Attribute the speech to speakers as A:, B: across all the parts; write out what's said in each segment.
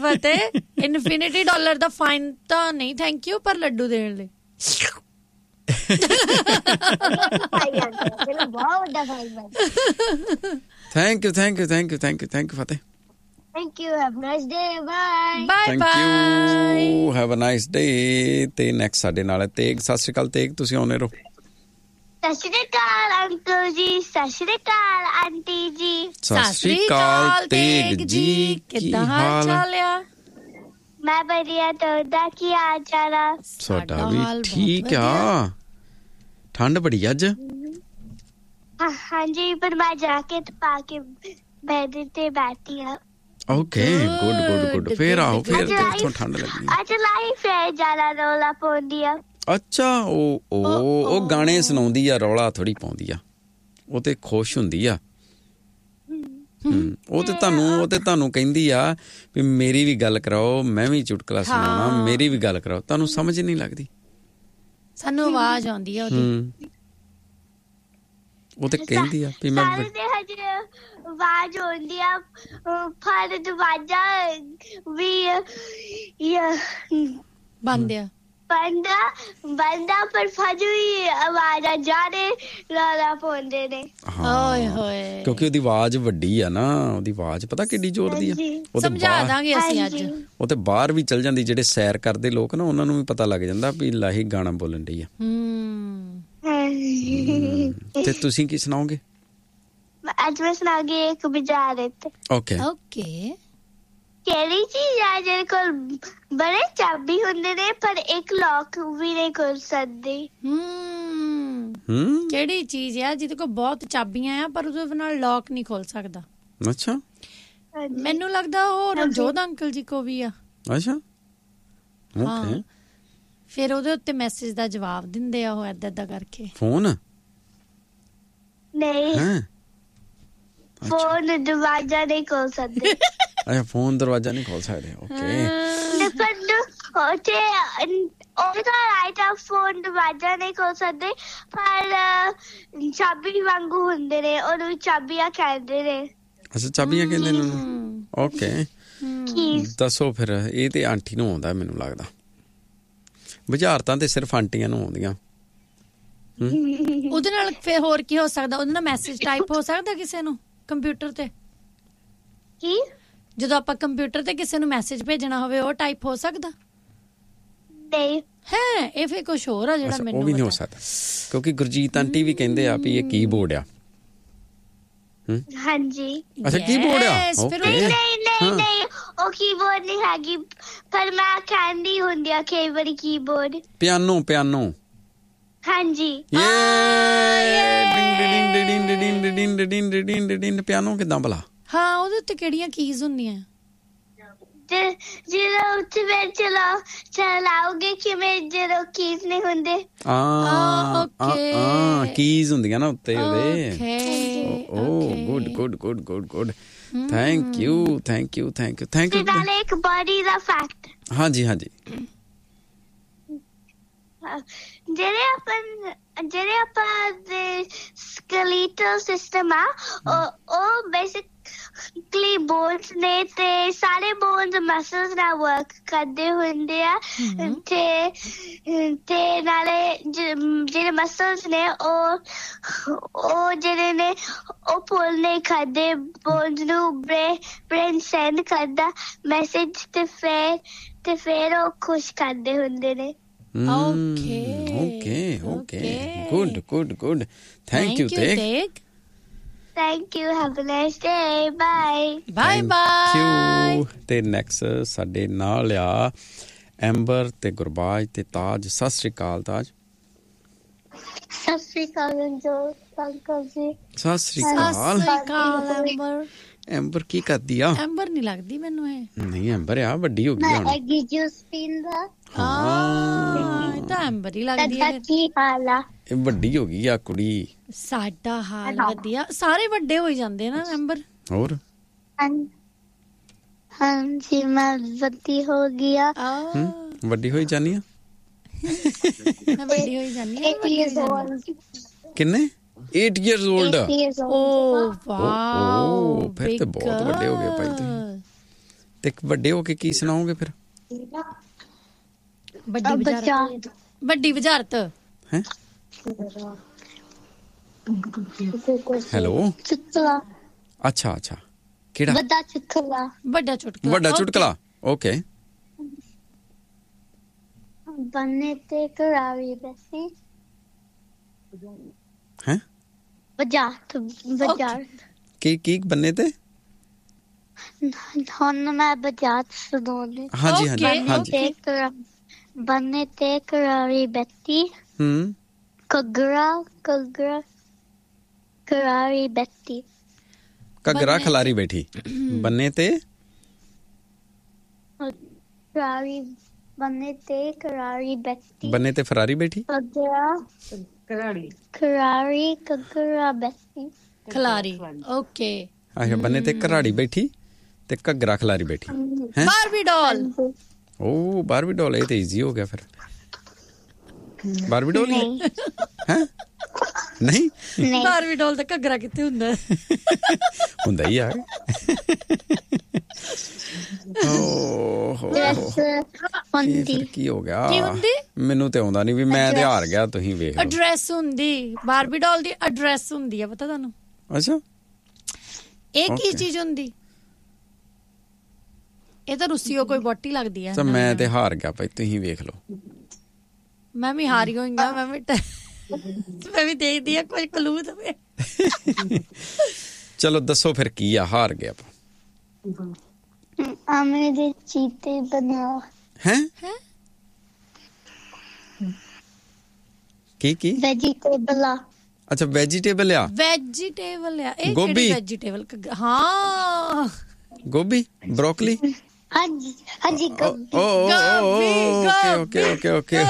A: ਫਤਿਹ infinity dollar ਦਾ fine ਤਾਂ ਨਹੀਂ thank you ਪਰ ਲੱਡੂ ਦੇਣ ਲਈ
B: thank you Fateh
C: Thank you. Have a nice day. Bye.
A: Bye
B: thank
A: bye
B: you have a nice day ਤੇ next ਸਾਡੇ ਨਾਲ ਹੈ ਤੇਗ ਸਤਿ ਸ਼੍ਰੀ ਅਕਾਲ ਤੇਗ ਤੁਸੀਂ ਆਉਣੇ ਰਹੋ
C: ਸਤਿ ਸ਼੍ਰੀ ਅਕਾਲ ਅੰਕਲ ਜੀ ਸਤਿ ਸ਼੍ਰੀ ਅਕਾਲ ਆਂਟੀ ਜੀ
B: ਸਤਿ ਸ਼੍ਰੀ ਅਕਾਲ ਤੇਗ ਜੀ
A: ਕਿੱਦਾਂ ਹਾਲ ਚਾਲ ਆ
C: ਮੈਂ ਵਧੀਆ ਤੁਹਾਡਾ ਕੀ ਹਾਲ ਚਾਲ ਆ
B: ਸਾਡਾ ਵੀ ਠੀਕ ਆ ਠੰਡ ਬੜੀ ਅੱਜ
C: ਹਾਂਜੀ ਪਰ ਮੈਂ ਜੈਕਟ ਪਾ ਕੇ ਬੈੱਡ ਤੇ ਬੈਠੀ ਆ
B: ਓਕੇ ਗੁੱਡ ਫੇਰ ਆਓ ਫੇਰ ਇੱਥੋਂ ਠੰਡ ਲੱਗੀ
C: ਅੱਜ ਲਾਈਫ ਹੈ ਜ਼ਿਆਦਾ ਰੌਲਾ ਪਾਉਂਦੀ ਆ
B: ਅੱਛਾ ਉਹ ਗਾਣੇ ਸੁਣਾਉਂਦੀ ਆ ਰੌਲਾ ਥੋੜੀ ਪਾਉਂਦੀ ਆ ਉਹ ਤੇ ਖੁਸ਼ ਹੁੰਦੀ ਆ ਉਹ ਤੇ ਤੁਹਾਨੂੰ ਕਹਿੰਦੀ ਆ ਵੀ ਮੇਰੀ ਵੀ ਗੱਲ ਕਰਾਓ ਮੈਂ ਵੀ ਚੁਟਕਲਾ ਸੁਣਾਉਣਾ ਮੇਰੀ ਵੀ ਗੱਲ ਕਰਾਓ ਤੁਹਾਨੂੰ ਸਮਝ ਨਹੀਂ ਲੱਗਦੀ
A: ਸਾਨੂੰ ਆਵਾਜ਼ ਆਉਂਦੀ ਆ ਉਹਦੀ
B: ਉਹ ਤੇ ਕਹਿੰਦੀ ਆ ਵੀ ਮੈਂ
C: ਹਜੇ ਆਵਾਜ਼ ਆਉਂਦੀ ਆ ਪਰ ਦਰਵਾਜ਼ਾ ਵੀ
A: ਬੰਦ ਆ ਬੰਦਾ ਪਰ ਫਜ ਵੀ ਆਵਾਜ਼ ਆ ਜਾਣੇ ਰੌਲਾ ਪਾਉਂਦੇ ਨੇ ਓਏ ਹੋਏ
B: ਕਿਉਂਕਿ ਉਹਦੀ ਆਵਾਜ਼ ਵੱਡੀ ਆ ਨਾ ਉਹਦੀ ਆਵਾਜ਼ ਪਤਾ ਕਿੱਡੀ ਜ਼ੋਰ ਦੀ ਆ
A: ਸਮਝਾ ਦਾਂਗੇ ਅਸੀਂ ਅੱਜ
B: ਉਹ ਤੇ ਬਾਹਰ ਵੀ ਚਲ ਜਾਂਦੀ ਜਿਹੜੇ ਸੈਰ ਕਰਦੇ ਲੋਕ ਨਾ ਉਹਨਾਂ ਨੂੰ ਵੀ ਪਤਾ ਲੱਗ ਜਾਂਦਾ ਵੀ ਲਾਹੀ ਗਾਣਾ ਬੋਲਣ ਡਈ ਆ ਤੇ ਤੁਸੀਂ ਕੀ ਸੁਣਾਓਗੇ
C: ਅੱਜ ਮੈਂ ਸੁਣਾਉਂਗੀ ਇੱਕ ਬੁਝਾਰਤ
B: ਓਕੇ
C: ਕਿਹੜੀ ਚੀਜ਼ ਆ ਜਿਹਦੇ ਕੋਲ ਬੜੇ ਚਾਬੀ ਹੁੰਦੇ ਨੇ ਪਰ ਇੱਕ ਲੌਕ ਵੀ ਨਹੀਂ ਖੋਲ ਸਕਦੇ
A: ਕਿਹੜੀ ਚੀਜ਼ ਆ ਜਿਹਦੇ ਕੋਲ ਬਹੁਤ ਚਾਬੀਆਂ ਆ ਪਰ ਉਹਦੇ ਨਾਲ ਲੌਕ ਨਹੀਂ ਖੋਲ ਸਕਦਾ
B: ਅੱਛਾ
A: ਮੈਨੂੰ ਲੱਗਦਾ ਉਹ ਰਣਜੋਤ ਅੰਕਲ ਜੀ ਕੋ ਵੀ ਆ
B: ਅੱਛਾ ਓਕੇ
A: ਫਿਰ ਉਹਦੇ ਉੱਤੇ ਮੈਸੇਜ ਦਾ ਜਵਾਬ ਦਿੰਦੇ ਆ ਉਹ ਏਦਾਂ ਕਰਕੇ
B: ਫੋਨ
C: ਨਹੀਂ ਫੋਨ ਦਰਵਾਜ਼ਾ ਨਹੀਂ ਖੋਲ ਸਕਦੇ
B: ਅੱਛਾ ਫੋਨ ਦਰਵਾਜ਼ਾ ਨਹੀਂ ਖੋਲ ਸਕਦੇ ਓਕੇ
C: ਉਹਦਾ ਰਾਈਟ ਆ ਫੋਨ ਦਰਵਾਜ਼ਾ ਨਹੀਂ ਖੋਲ ਸਕਦੇ ਪਰ ਚਾਬੀ ਵਾਂਗੂ ਹੁੰਦੇ ਨੇ ਉਹਨੂੰ ਚਾਬੀਆਂ ਕਹਿੰਦੇ ਨੇ
B: ਅੱਛਾ ਚਾਬੀਆਂ ਕਹਿੰਦੇ ਨੇ ਓਕੇ ਦੱਸੋ ਫਿਰ ਇਹ ਤੇ ਆਂਟੀ ਨੂੰ ਆਉਂਦਾ ਮੈਨੂੰ ਲੱਗਦਾ ਬੁਝਾਰਤਾਂ ਤੇ ਸਿਰਫ ਆਂਟੀਆਂ ਨੂੰ ਆਉਂਦੀਆਂ
A: ਉਹਦੇ ਨਾਲ ਫਿਰ ਹੋਰ ਕੀ ਹੋ ਸਕਦਾ ਉਹਦੇ ਨਾਲ ਮੈਸੇਜ ਟਾਈਪ ਹੋ ਸਕਦਾ ਕਿਸੇ ਨੂੰ ਕੰਪਿਊਟਰ ਤੇ
C: ਕੀ
A: ਜਦੋਂ ਆਪਾਂ ਕੰਪਿਊਟਰ ਤੇ ਕਿਸੇ ਨੂੰ ਮੈਸੇਜ ਭੇਜਣਾ ਹੋਵੇ ਉਹ ਟਾਈਪ ਹੋ ਸਕਦਾ
C: ਨਹੀਂ
A: ਹੈ ਇਹ ਫਿਰ ਕੁਝ ਹੋਰ ਆ ਜਿਹੜਾ ਮੈਨੂੰ
B: ਉਹ ਵੀ ਨਹੀਂ ਹੋ ਸਕਦਾ ਕਿਉਂਕਿ ਗੁਰਜੀਤ ਆਂਟੀ ਵੀ ਕਹਿੰਦੇ ਆ ਵੀ ਇਹ ਕੀਬੋਰਡ ਆ
C: ਹਾਂਜੀ
B: ਅੱਛਾ ਕੀਬੋਰਡ ਆ
C: ਨਹੀਂ ਉਹ ਕੀਬੋਰਡ ਨਹੀਂ ਹੈਗੀ ਪਰ ਮੈਂ ਕਹਿੰਦੀ ਹੁੰਦੀ ਆ ਕਈ ਵਾਰੀ ਕੀਬੋਰਡ
B: ਪਿਆਨੋ
C: ਹਾਂਜੀ
B: ਪਿਆਨੋ ਕਿਦਾਂ ਭਲਾ
A: ਹਾਂ ਉਹਦੇ ਉੱਤੇ ਕਿਹੜੀਆਂ ਕੀਜ਼ ਹੁੰਦੀਆਂ
C: ਜਦੋਂ ਉੱਥੇ ਵਿੱਚ ਚਲਾਓਗੇ ਕਿਵੇਂ ਜਦੋਂ ਕੀਜ਼ ਨਹੀਂ ਹੁੰਦੇ
B: ਕੀਜ਼ ਹੁੰਦੀਆਂ ਨਾ ਉੱਤੇ ਉਹਦੇ ਗੁੱਡ ਥੈਂਕ ਯੂ
C: ਨਾਲੇ ਇੱਕ ਬੋਡੀ ਦਾ ਫੈਕਟ
B: ਹਾਂਜੀ
C: ਜਿਹੜੇ ਆਪਾਂ ਦੇ ਸਕੈਲੇਟਲ ਸਿਸਟਮ ਆ ਉਹ ਬੇਸਿਕਲੀ ਬੋਨਸ ਨੇ ਤੇ ਸਾਰੇ ਬੋਨਸ ਮਸਲਸ ਨਾਲ ਵਰਕ ਕਰਦੇ ਹੁੰਦੇ ਆ ਤੇ ਨਾਲੇ ਜਿਹੜੇ ਮਸਲਸ ਨੇ ਉਹ ਜਿਹੜੇ ਨੇ ਉਹ ਪੁੱਲ ਨਹੀਂ ਕਰਦੇ ਬੋਨਸ ਨੂੰ ਬ੍ਰੇਨ ਸੈਂਡ ਕਰਦਾ ਮੈਸੇਜ ਤੇ ਫਿਰ ਉਹ ਖੁਸ਼ ਕਰਦੇ ਹੁੰਦੇ ਨੇ
A: Okay.
B: Good. Thank you, Teg.
C: Thank you. Have a nice day. Bye.
A: Bye.
B: Thank you. ਤੇ next ਸਾਡੇ ਨਾਲ ਆ ਐਂਬਰ ਤੇ ਗੁਰਬਾਜ ਤੇ ਤਾਜ ਸਤਿ ਸ਼੍ਰੀ ਅਕਾਲ ਤਾਜ
C: ਸਤਿ ਸ਼੍ਰੀ ਅਕਾਲ ਅੰਕਲ ਜੀ
B: ਸਤਿ ਸ਼੍ਰੀ ਅਕਾਲ ਐਂਬਰ ਕੀ ਕਰਦੀ ਆ
A: ਐਂਬਰ ਨਹੀਂ ਲੱਗਦੀ ਮੈਨੂੰ ਇਹ
B: ਨਹੀਂ ਐਂਬਰ ਆ ਵੱਡੀ ਹੋ ਗਈ ਹੁਣ
C: ਮੈਂ ਐਗੀ ਜੂਸ ਪੀਂਦਾ
A: ਇਹ ਤਾਂ ਐਂਬਰ ਹੀ ਲੱਗਦੀ ਹੈ
C: ਕੀ ਹਾਲ ਆ
B: ਇਹ ਵੱਡੀ ਹੋ ਗਈ ਆ ਕੁੜੀ
A: ਸਾਡਾ ਹਾਲ ਵਧੀਆ ਸਾਰੇ ਵੱਡੇ ਹੋਈ ਜਾਂਦੇ ਨਾ ਐਂਬਰ
B: ਹੋਰ
C: ਹਾਂਜੀ ਮੈਂ ਵੱਡੀ ਹੋ ਗਈ ਆ
B: ਵੱਡੀ ਹੋਈ ਜਾਨੀ ਆ
A: ਵੱਡੀ ਹੋਈ ਜਾਂਦੀ ਆ
B: ਕਿੰਨੇ 8 years old
A: ਓ ਵਾਓ
B: ਫਿਰ ਤੇ ਬਹੁਤ ਵੱਡੇ ਹੋ ਗਏ ਭਾਈ ਤੁਸੀਂ ਤੇ ਵੱਡੇ ਹੋ ਕੇ ਕੀ ਸੁਣਾਓਗੇ ਫਿਰ?
D: ਵੱਡੀ ਵਜ਼ਾਰਤ
B: ਹੈ। ਹੈਲੋ ਅੱਛਾ ਕਿਹੜਾ?
D: ਵੱਡਾ ਚੁਟਕਲਾ
B: ਓਕੇ।
C: ਬੰਨੇ ਤੇ ਕਰਾਰੀ ਬੈਠੀ
B: ਹੈ।
C: ਵਜ਼ਾਰਤ
B: ਕੀ ਬੰਨੇ ਤੇ?
C: ਹੁਣ ਮੈਂ ਵਜ਼ਾਰਤ ਸੁਣਾਉਂਦੀ।
B: ਹਾਂਜੀ
C: ਬੰਨੇ ਤੇ ਕਰਾਰੀ ਬੈਠੀ ਘੱਗਰਾ ਕਰਾਰੀ ਬੈਠੀ।
B: ਘੱਗਰਾ ਖਿਲਾਰੀ ਬੈਠੀ। ਬੰਨੇ ਤੇ
C: ਕਰਾਰੀ ਬੰਨੇ ਤੇ ਕਰਾਰੀ ਬੈਠੀ।
B: ਬੰਨੇ ਤੇ ਫਰਾਰੀ ਬੈਠੀ।
C: ਖਰਾਰੀ ਘੱਗਰਾ ਬੈਠੀ
D: ਖਿਲਾਰੀ। ਓਕੇ।
B: ਅੱਛਾ ਬੰਨੇ ਤੇ ਘਰਾੜੀ ਬੈਠੀ ਤੇ ਘੱਗਰਾ ਖਿਲਾਰੀ ਬੈਠੀ।
D: ਬਾਰਬੀ ਡਾਲ।
B: ਓ ਬਾਰਬੀ ਡਾਲ। ਇਹ ਤੇ ਈਜ਼ੀ ਹੋ ਗਿਆ ਫਿਰ। ਬਾਰਬੀ ਡਾਲ ਹੈ? ਨਹੀਂ
D: ਬਾਰਬੀ ਡਾਲ ਦਾ ਘੱਗਰਾ ਕਿੱਥੇ ਹੁੰਦਾ?
B: ਹੁੰਦਾ ਹੀ ਯਾਰ। ਕੀ ਹੋ ਗਿਆ? ਮੈਨੂੰ ਤੇ ਆਉਂਦਾ ਨੀ ਵੀ ਮੈਂ ਤੇ ਹਾਰ ਗਿਆ। ਤੁਸੀਂ ਵੇਖ ਲਓ।
D: ਐਡਰੈਸ ਹੁੰਦੀ ਬਾਰਬੀ ਡਾਲ ਦੀ। ਐਡਰੈਸ ਹੁੰਦੀ ਆ ਪਤਾ ਤੁਹਾਨੂੰ?
B: ਅੱਛਾ
D: ਇਹ ਕੀ ਚੀਜ਼ ਹੁੰਦੀ? ਇਹ ਤਾਂ ਰੁੱਸੀਓ ਕੋਈ ਬੋਟੀ ਲੱਗਦੀ ਆ।
B: ਮੈਂ ਤੇ ਹਾਰ ਗਿਆ ਭਾਈ। ਤੁਸੀਂ ਵੇਖ ਲਓ।
D: ਮੈਂ ਵੀ ਹਾਰੀ ਹੋਈ ਆ। ਮੈਂ ਵੀ ਦੇਖਦੀ ਆ ਕੋਈ ਕਲੂ ਦਵੇ।
B: ਚਲੋ ਦੱਸੋ ਫਿਰ ਕੀ ਆ? ਹਾਰ ਗਿਆ
C: ਆਮੇ ਦੇ ਚੀਤੇ ਬਣਾਓ।
B: ਹੈ ਕੀ?
C: ਵੈਜੀਟੇਬਲ ਆ।
B: ਅੱਛਾ ਵੈਜੀਟੇਬਲ ਆ।
D: ਇਹ ਕਿਹੜੀ ਵੈਜੀਟੇਬਲ? ਹਾਂ
B: ਗੋਭੀ ਬਰੋਕਲੀ।
C: ਹਾਂਜੀ
B: ਓਕੇ।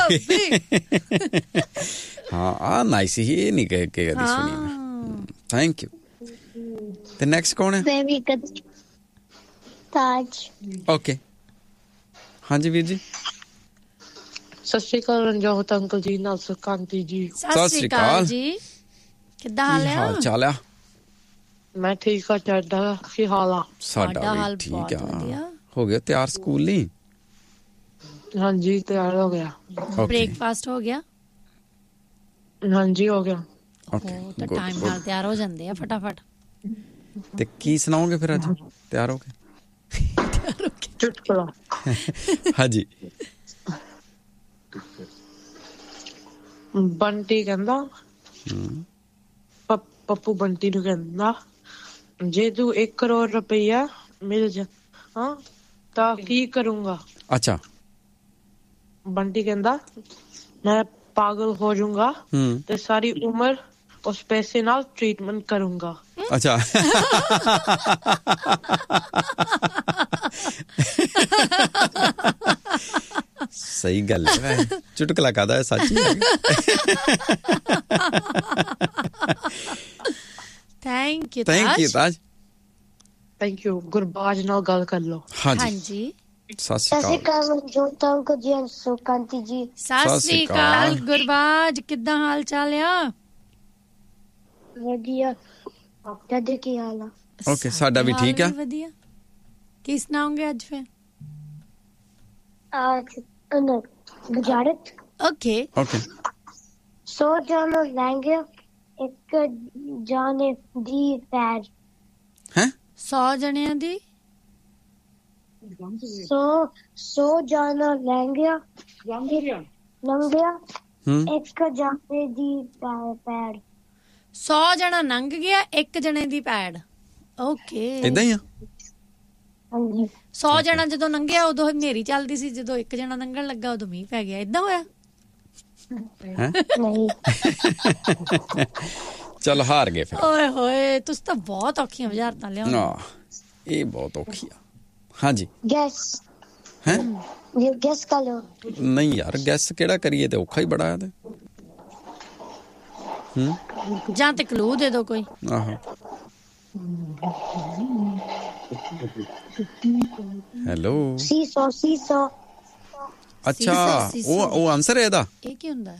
B: ਹਾਂ ਆ ਨਾਈਸ ਹੀ। ਇਹ ਨਹੀਂ ਕਦੇ ਸੁਣੀ। Thank you. ਤੇ ਨੈਕਸਟ ਕੌਣ ਹੈ?
C: ਵੈਰੀ ਗੁੱਡ ਤਾਜ।
B: ਓਕੇ ਹਾਂਜੀ ਵੀਰ ਜੀ।
E: ਸਤਿ ਸ਼੍ਰੀ ਅਕਾਲ ਰਣਜੋਤ ਅੰਕਲ ਜੀ। ਨਾਲ ਸੁਕਾਂਤੀ ਜੀ।
D: ਸਤਿ ਸ਼੍ਰੀ ਅਕਾਲ ਜੀ। ਕਿੱਦਾਂ ਹਾਲ
B: ਚਾਲ ਆ?
E: ਮੈਂ ਠੀਕ ਆ। ਤੁਹਾਡਾ ਕੀ ਹਾਲ ਆ?
B: ਸਾਡਾ ਵੀ ਠੀਕ ਆ। ਹੋ ਗਿਆ ਤਿਆਰ ਸਕੂਲ ਲਈ?
E: ਹਾਂਜੀ ਤਿਆਰ ਹੋ ਗਿਆ।
D: ਬ੍ਰੇਕਫਾਸਟ ਹੋ ਗਿਆ?
E: ਹਾਂਜੀ ਹੋ ਗਿਆ।
D: ਤਾਂ ਟਾਈਮ ਨਾਲ ਤਿਆਰ ਹੋ ਜਾਂਦੇ ਆ ਫਟਾਫਟ।
B: ਤੇ ਕੀ ਸੁਣਾਓਗੇ ਫਿਰ ਅੱਜ ਤਿਆਰ ਹੋ ਕੇ?
E: ਚੁਟਕਲਾ।
B: ਹਾਂਜੀ।
E: ਬੰਟੀ ਕਹਿੰਦਾ ਪੱਪੂ ਬੰਟੀ ਨੂੰ ਕਹਿੰਦਾ ਜੇ ਤੂੰ 1 ਕਰੋੜ ਰੁਪਈਆ ਮਿਲ ਜਾ ਤਾਂ ਕੀ ਕਰੂੰਗਾ?
B: ਅੱਛਾ
E: ਬੰਟੀ ਕਹਿੰਦਾ ਮੈਂ ਪਾਗਲ ਹੋ ਜਾਊਂਗਾ ਤੇ ਸਾਰੀ ਉਮਰ ਉਸ ਪੈਸੇ ਨਾਲ ਟ੍ਰੀਟਮੈਂਟ ਕਰੂੰਗਾ।
B: ਅੱਛਾ ਸਹੀ ਗੱਲ ਹੈ। ਚੁਟਕਲਾ ਕਾਹਦਾ ਹੈ? ਸੱਚ ਹੀ।
D: Thank you
B: Taj.
E: Thank you. Gurbaj ਨਾਲ ਗੱਲ ਕਰ ਲਓ।
D: ਹਾਂਜੀ
B: ਸਤਿ ਸ਼੍ਰੀ ਅਕਾਲ
C: ਜੋਤਾ ਅੰਕਲ ਜੀ। ਸੁਕਾਂਤੀ ਜੀ
D: ਸਤਿ ਸ਼੍ਰੀ ਅਕਾਲ। ਗੁਰਬਾਜ ਕਿੱਦਾਂ ਹਾਲ ਚਾਲ ਆ?
C: ਵਧੀਆ। ਤੁਹਾਡੇ ਕੀ ਹਾਲ ਆ?
B: ਓਕੇ ਸਾਡਾ ਵੀ ਠੀਕ ਆ।
D: ਵਧੀਆ। ਕੀ ਸੁਣਾਓਗੇ ਅੱਜ ਫਿਰ?
C: ਵਜ਼ਾਰਤ।
D: ਓਕੇ
C: 100 ਜਾਣੇ ਲਹਿੰਗੇ 1 ਜਾਣੇ ਦੀ ਪੈਰ।
B: ਹੈ
D: 100 ਜਣਿਆਂ ਦੀ
C: 100 ਜਾਣਾ ਲਹਿੰਗਿਆ 1 ਜਾਣੇ ਦੀ ਪੈੜ।
D: 100 ਜਣਾ ਲੰਘ ਗਿਆ 1 ਜਣੇ ਦੀ ਪੈੜ। ਓਕੇ
B: ਏਦਾਂ ਹੀ ਆ।
C: ਹਾਂਜੀ
D: 100 ਜਣਾ ਜਦੋਂ ਲੰਘਿਆ ਉਦੋਂ ਹਨੇਰੀ ਚੱਲਦੀ ਸੀ। ਜਦੋਂ 1 ਜਣਾ ਲੰਘਣ ਲੱਗਾ ਉਦੋਂ ਮੀਂਹ ਪੈ ਗਿਆ। ਏਦਾਂ ਹੋਇਆ?
C: ਨਹੀਂ।
B: ਚਲ ਹਾਰ ਗਏ ਫਿਰ।
D: ਓਏ ਹੋਏ ਤੁਸੀਂ ਤਾਂ ਬਹੁਤ ਔਖੀਆਂ ਵਜ਼ਾਰਤਾਂ ਲਿਆਉਂਦੇ।
B: ਇਹ ਬਹੁਤ ਔਖੀ ਆ। ਹਾਂਜੀ
C: ਗੈਸ
B: ਹੈ?
C: ਗੈਸ ਕਰ ਲਓ।
B: ਨਹੀਂ ਯਾਰ ਗੈਸ ਕਿਹੜਾ ਕਰੀਏ? ਤੇ ਔਖਾ ਹੀ ਬੜਾ ਹੈ।
D: ਜਾਂ ਤੇ ਕਲੂ ਦੇ ਦੋ ਕੋਈ।
B: ਆਹੋ ਹੈਲੋ।
C: ਸੀਸੋ।
B: ਅੱਛਾ ਉਹ ਆਨਸਰ ਹੈ ਇਹਦਾ?
D: ਇਹ ਕੀ ਹੁੰਦਾ?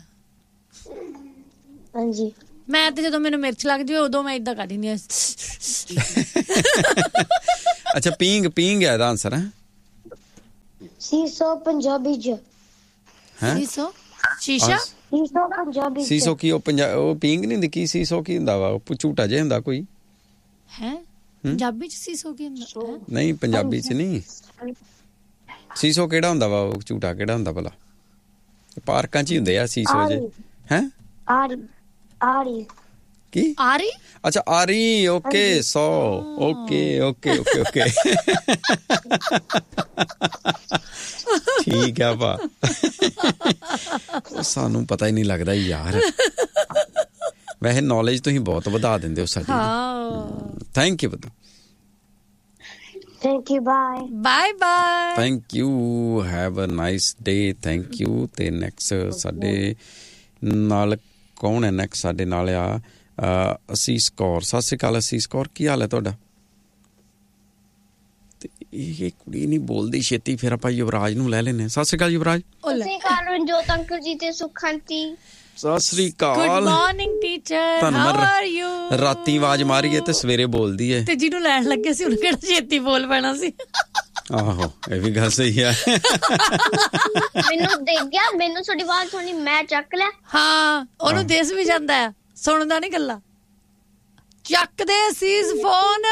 C: ਹਾਂਜੀ
D: ਮੈਂ ਤੇ ਜਦੋਂ ਮੈਨੂੰ ਮਿਰਚ ਲੱਗ ਜਾਵੇ ਉਦੋਂ ਮੈਂ ਏਦਾਂ ਕਰ ਦਿੰਦੀ ਆ।
B: ਅੱਛਾ ਪੀਂਗ ਹੈ ਇਹਦਾ ਆਨਸਰ ਹੈ?
C: ਸੀਸੋ ਪੰਜਾਬੀ ਚ
B: ਹੈ
D: ਸੀਸੋ ਸ਼ੀਸ਼ਾ
C: ਸੀਸੋ ਪੰਜਾਬੀ
B: ਸੀਸੋ ਕੀ ਉਹ ਪੀਂਗ ਨਹੀਂ ਹੁੰਦੀ ਕੀ ਸੀਸੋ ਕੀ ਹੁੰਦਾ ਵਾ ਉਹ ਝੂਟਾ ਜਿਹਾ ਹੁੰਦਾ ਕੋਈ
D: ਹੈ ਪੰਜਾਬੀ ਚ ਸੀਸੋ ਕੀ ਹੁੰਦਾ
B: ਨਹੀਂ ਪੰਜਾਬੀ ਚ ਨਹੀਂ ਸੀਸੋ ਕਿਹੜਾ ਹੁੰਦਾ ਵਾ ਉਹ ਝੂਟਾ ਕਿਹੜਾ ਹੁੰਦਾ ਭਲਾ ਪਾਰਕਾਂ 'ਚ ਹੀ ਹੁੰਦੇ ਆ ਸੀਸੋ ਜੇ ਹੈ
C: ਆਰੀ
B: ਕੀ
D: ਆਰੀ
B: ਅੱਛਾ ਆਰੀ ਓਕੇ ਸੋ ਓਕੇ ਠੀਕ ਆ ਭਾ ਸਾਨੂੰ ਪਤਾ ਹੀ ਨਹੀਂ ਲੱਗਦਾ ਯਾਰ ਵੈਸੇ ਨੌਲੇਜ ਤੁਸੀਂ ਬਹੁਤ ਵਧਾ ਦਿੰਦੇ ਹੋ ਸਾਡੀ ਥੈਂਕ ਯੂ ਬਤਾ
C: Thank you, bye.
D: Bye bye.
B: Thank you. Have a nice day. Thank you. ਤੇ next ਸਾਡੇ ਨਾਲ ਕੌਣ ਹੈ next ਸਾਡੇ ਨਾਲ ਆ ਅਸੀਸ ਕੌਰ ਸਤਿ ਸ਼੍ਰੀ ਅਕਾਲ ਅਸੀਸ ਕੌਰ ਕੀ ਹਾਲ ਹੈ ਤੁਹਾਡਾ ਤੇ ਇਹ ਕੁੜੀ ਨਹੀਂ ਬੋਲਦੀ ਛੇਤੀ ਫਿਰ ਆਪਾਂ ਯੁਵਰਾਜ ਨੂੰ ਲੈ ਲੈਨੇ ਸਤਿ ਸ਼੍ਰੀ ਅਕਾਲ ਯੁਵਰਾਜ
A: ਸਤਿ ਸ਼੍ਰੀ ਅਕਾਲ ਰਣਜੋਤ ਅੰਕਲ ਜੀ ਤੇ ਸੁਖਾਂਤੀ
B: ਸਤਿ ਸ਼੍ਰੀ ਅਕਾਲ
D: good morning teacher how are you
B: ਰਾਤੀ ਆਵਾਜ਼ ਮਾਰੀ ਹੈ ਤੇ ਸਵੇਰੇ ਬੋਲਦੀ ਹੈ
D: ਤੇ ਜਿਹਨੂੰ ਲੈਣ ਲੱਗੇ ਸੀ ਉਹਨੂੰ ਕਿਹੜਾ ਛੇਤੀ ਬੋਲ ਪੈਣਾ ਸੀ
B: ਆਹੋ ਇਹ ਵੀ ਗੱਲ ਸਹੀ ਹੈ
A: ਮੈਨੂੰ ਦੇਖ ਗਿਆ ਮੈਨੂੰ ਤੁਹਾਡੀ ਆਵਾਜ਼ ਸੁਣੀ ਮੈਂ ਚੱਕ ਲਿਆ
D: ਹਾਂ ਉਹਨੂੰ ਦਿਸ ਵੀ ਜਾਂਦਾ ਹੈ ਸੁਣਦਾ ਨਹੀਂ ਗੱਲਾਂ ਚੱਕਦੇ ਸੀਸ ਫੋਨ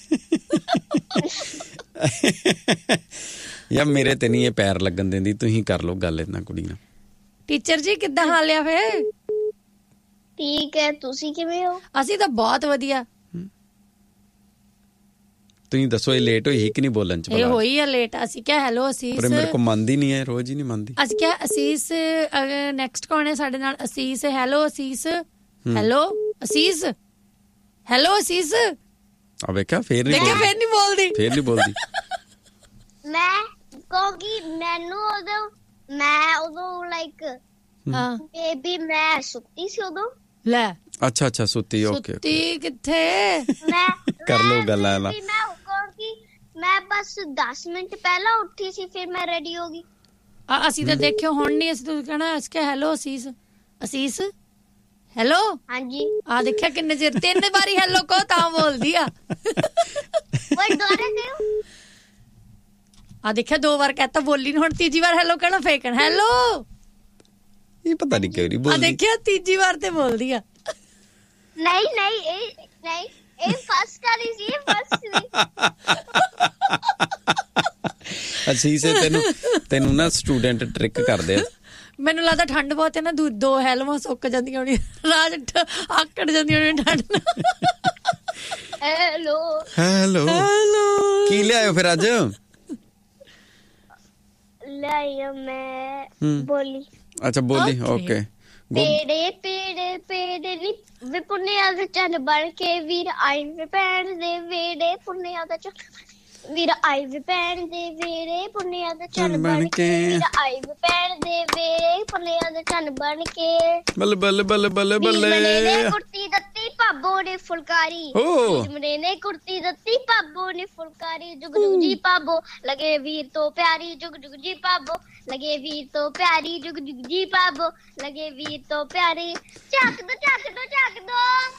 B: ਯਾ ਮੇਰੇ ਤੇ ਨਹੀਂ ਇਹ ਪੈਰ ਲੱਗਣ ਦਿੰਦੀ ਤੁਸੀਂ ਕਰ ਲਓ ਗੱਲ ਇਹਨਾਂ ਕੁੜੀ ਨਾਲ
D: ਟੀਚਰ ਜੀ ਕਿੱਦਾਂ ਹਾਲ ਆ ਫੇ
A: ਠੀਕ ਹੈ ਤੁਸੀਂ ਕਿਵੇਂ ਹੋ
D: ਅਸੀਂ ਤਾਂ ਬਹੁਤ ਵਧੀਆ
B: ਤੁਸੀਂ ਦੱਸੋ ਇਹ ਲੇਟ ਹੋਈ ਕਿ ਨਹੀਂ ਬੋਲਣ ਚ
D: ਇਹ ਹੋਈ ਆ ਲੇਟ ਅਸੀਂ ਕਿਹਾ ਹੈਲੋ ਅਸੀਸ
B: ਪਰ ਮੇਰੇ ਕੋ ਮੰਨਦੀ ਨਹੀਂ ਹੈ ਰੋਜ਼ ਹੀ ਨਹੀਂ ਮੰਨਦੀ
D: ਅਸੀਂ ਕਿਹਾ ਅਸੀਸ ਨੈਕਸਟ ਕੌਣ ਹੈ ਸਾਡੇ ਨਾਲ ਅਸੀਸ ਹੈਲੋ ਅਸੀਸ ਹੈਲੋ ਅਸੀਸ ਹੈਲੋ ਅਸੀਸ
B: ਆ ਵੇਖਿਆ ਫੇਰ ਨਹੀਂ ਬੋਲਦੀ
A: ਮੈਂ ਕਿਉਂਕਿ ਮੈਨੂੰ ਉਦੋਂ ਲਾਈਕ ਬੇਬੀ ਮੈਂ ਸੁੱਤੀ ਸੀ ਉਦੋਂ
D: ਲੈ
B: ਅੱਛਾ ਸੁੱਤੀ ਓਕੇ
D: ਸੁੱਤੀ ਕਿੱਥੇ
A: ਮੈਂ
B: ਕਰ ਲੋ ਗੱਲਾਂ ਨਾ
A: ਮੈਂ ਬਸ 10 ਮਿੰਟ ਪਹਿਲਾਂ ਉੱਠੀ ਸੀ ਫਿਰ ਮੈਂ ਰੈਡੀ ਹੋ ਗਈ
D: ਅਸੀਂ ਤਾਂ ਦੇਖਿਓ ਹੁਣ ਨਹੀਂ ਅਸੀਂ ਤੂੰ ਕਹਿਣਾ ਇਸ ਕੇ ਹੈਲੋ ਅਸੀਸ ਹੈਲੋ
A: ਹਾਂਜੀ
D: ਆ ਦੇਖਿਆ ਕਿੰਨੇ ਚਿਰ 3 ਵਾਰੀ ਹੈਲੋ ਕੋ ਤਾਂ ਬੋਲਦੀ ਆ
A: ਉਹ ਦੁਬਾਰਾ ਕਹੋ
D: ਆ ਦੇਖਿਆ 2 ਵਾਰ ਕਹਤਾ ਬੋਲੀ ਨਹੀਂ ਹੁਣ ਤੀਜੀ ਵਾਰ ਹੈਲੋ ਕਹਿਣਾ ਫੇਕਣ ਹੈਲੋ
B: ਇਹ ਪਤਾ ਨਹੀਂ ਕਿਉਂ ਨਹੀਂ ਬੋਲਦੀ
D: ਆ ਦੇਖਿਆ ਤੀਜੀ ਵਾਰ ਤੇ ਬੋਲਦੀ ਆ
A: ਨਹੀਂ ਇਹ ਫਸਟ ਵਾਲੀ ਸੀ
B: ਅਸੀਂ ਸੇ ਤੈਨੂੰ ਨਾ ਸਟੂਡੈਂਟ ਟ੍ਰਿਕ ਕਰਦੇ ਆ
D: ਮੈਨੂੰ ਲੱਗਦਾ ਠੰਡ ਬਹੁਤ ਹੈ ਨਾ 2 ਹੈਲਮਾਂ ਸੁੱਕ ਜਾਂਦੀਆਂ ਹੋਣੀ ਰਾਜ ਆਕੜ ਜਾਂਦੀਆਂ ਹੋਣੀ ਠੰਡ
A: ਹੈਲੋ
B: ਕੀ ਲਿਆਇਓ ਫਿਰ ਅੱਜ
A: ਲਾਇਆ ਮੈਂ ਬੋਲੀ
B: ਅੱਛਾ ਬੋਲੀ ਓਕੇ
A: ਪੇੜੇ ਨੀ ਵੇ ਪੁੰਨਿਆ ਦਾ ਚੰਨ ਬਣ ਕੇ ਵੀਰ ਆਈ ਵੇ ਭੈਣ ਦੇ ਵੇੜੇ ਪੁੰਨਿਆ ਦਾ ਚੰਨ ਵੀਰ ਆਈ ਵੇ ਭੈਣ ਦੇ ਵੇੜੇ ਪੁੰਨਿਆ ਦਾ ਚੰਨ ਬਣ ਕੇ ਵੀਰ ਆਈ ਵੇ ਭੈਣ ਦੇ ਵੇੜੇ ਪੁੰਨਿਆ ਦਾ ਚੰਨ ਬਣ ਕੇ ਬੱਲੇ ਨੇ ਕੁਰਤੀ ਦਿੱਤੀ ਭਾਬੋ ਨੇ ਫੁਲਕਾਰੀ ਮਨੇ ਨੇ ਕੁਰਤੀ ਦਿੱਤੀ ਭਾਬੋ ਨੇ ਫੁਲਕਾਰੀ ਜੁਗ ਜੁਗ ਜੀ ਭਾਬੋ ਲਗੇ ਵੀਰ ਤੋਂ ਪਿਆਰੀ ਜੁਗ ਜੁਗ ਜੀ ਭਾਬੋ ਲਗੇ ਵੀਰ ਤੋਂ ਪਿਆਰੀ ਜੁਗ ਜੁਗ ਜੀ ਭਾਬੋ ਲਗੇ ਵੀਰ ਤੋਂ ਪਿਆਰੀ ਚੱਕ ਦੋ